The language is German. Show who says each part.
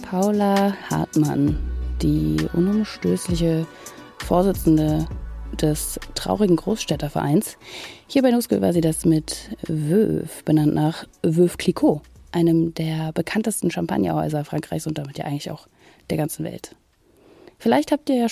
Speaker 1: Paula Hartmann, die unumstößliche Vorsitzende des traurigen Großstädtervereins. Hier bei Nuskel war sie das mit Veuve, benannt nach Veuve Clicquot, einem der bekanntesten Champagnerhäuser Frankreichs und damit ja eigentlich auch der ganzen Welt. Vielleicht habt ihr ja